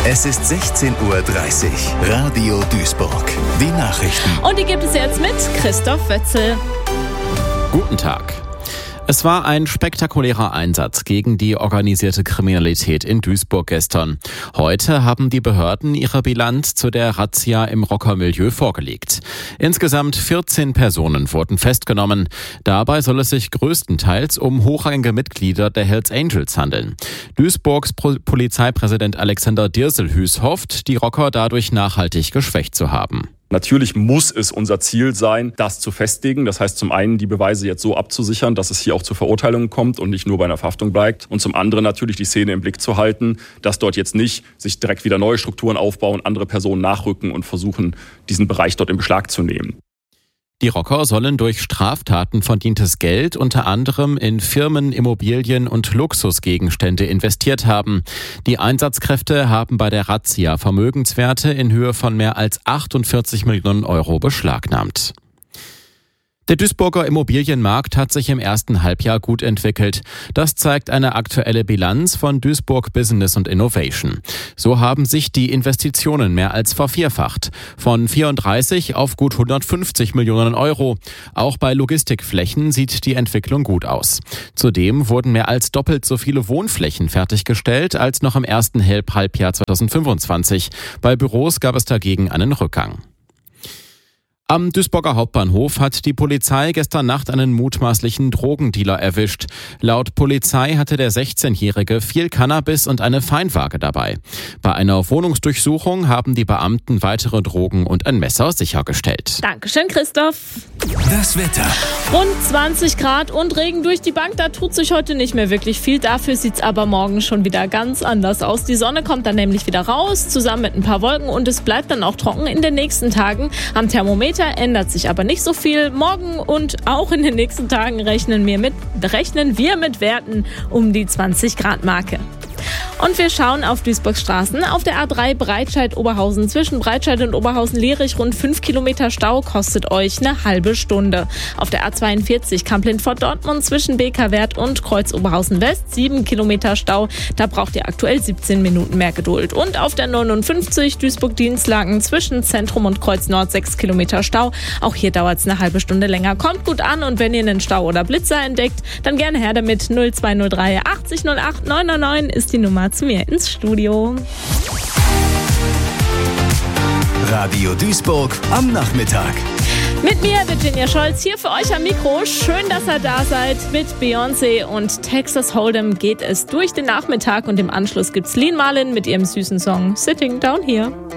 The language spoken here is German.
Es ist 16:30 Uhr. Radio Duisburg. Die Nachrichten. Und die gibt es jetzt mit Christoph Wötzel. Guten Tag. Es war ein spektakulärer Einsatz gegen die organisierte Kriminalität in Duisburg gestern. Heute haben die Behörden ihre Bilanz zu der Razzia im Rockermilieu vorgelegt. Insgesamt 14 Personen wurden festgenommen. Dabei soll es sich größtenteils um hochrangige Mitglieder der Hells Angels handeln. Duisburgs Polizeipräsident Alexander Dirselhüß hofft, die Rocker dadurch nachhaltig geschwächt zu haben. Natürlich muss es unser Ziel sein, das zu festigen. Das heißt, zum einen die Beweise jetzt so abzusichern, dass es hier auch zu Verurteilungen kommt und nicht nur bei einer Verhaftung bleibt. Und zum anderen natürlich die Szene im Blick zu halten, dass dort jetzt nicht sich direkt wieder neue Strukturen aufbauen, andere Personen nachrücken und versuchen, diesen Bereich dort in Beschlag zu nehmen. Die Rocker sollen durch Straftaten verdientes Geld unter anderem in Firmen, Immobilien und Luxusgegenstände investiert haben. Die Einsatzkräfte haben bei der Razzia Vermögenswerte in Höhe von mehr als 48 Millionen Euro beschlagnahmt. Der Duisburger Immobilienmarkt hat sich im ersten Halbjahr gut entwickelt. Das zeigt eine aktuelle Bilanz von Duisburg Business und Innovation. So haben sich die Investitionen mehr als vervierfacht. Von 34 auf gut 150 Millionen Euro. Auch bei Logistikflächen sieht die Entwicklung gut aus. Zudem wurden mehr als doppelt so viele Wohnflächen fertiggestellt als noch im ersten Halbjahr 2025. Bei Büros gab es dagegen einen Rückgang. Am Duisburger Hauptbahnhof hat die Polizei gestern Nacht einen mutmaßlichen Drogendealer erwischt. Laut Polizei hatte der 16-Jährige viel Cannabis und eine Feinwaage dabei. Bei einer Wohnungsdurchsuchung haben die Beamten weitere Drogen und ein Messer sichergestellt. Dankeschön, Christoph. Das Wetter. Rund 20 Grad und Regen durch die Bank, da tut sich heute nicht mehr wirklich viel. Dafür sieht es aber morgen schon wieder ganz anders aus. Die Sonne kommt dann nämlich wieder raus, zusammen mit ein paar Wolken, und es bleibt dann auch trocken in den nächsten Tagen. Am Thermometer ändert sich aber nicht so viel. Morgen und auch in den nächsten Tagen rechnen wir mit Werten um die 20-Grad-Marke. Und wir schauen auf Duisburgs Straßen. Auf der A3 Breitscheid-Oberhausen zwischen Breitscheid und Oberhausen-Lierich rund 5 Kilometer Stau kostet euch eine halbe Stunde. Auf der A42 Kamp-Lindfort-Dortmund zwischen Bekerwert und Kreuz Oberhausen-West 7 Kilometer Stau. Da braucht ihr aktuell 17 Minuten mehr Geduld. Und auf der 59 Duisburg-Dienstlaken zwischen Zentrum und Kreuz Nord 6 Kilometer Stau. Auch hier dauert es eine halbe Stunde länger. Kommt gut an, und wenn ihr einen Stau oder Blitzer entdeckt, dann gerne her damit. 0203 80 08 999 ist die Nummer zu mir ins Studio. Radio Duisburg am Nachmittag. Mit mir, Virginia Scholz, hier für euch am Mikro. Schön, dass ihr da seid. Mit Beyoncé und Texas Hold'em geht es durch den Nachmittag, und im Anschluss gibt's Lean Marlin mit ihrem süßen Song Sitting Down Here.